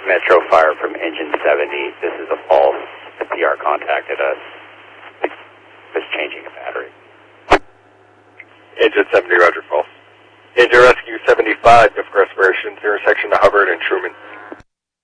Metro Fire from Engine 70. This is a false. The PR contacted us. Just changing a battery. Engine 70, roger, false. Engine Rescue 75, different respiration, intersection of Hubbard and Truman.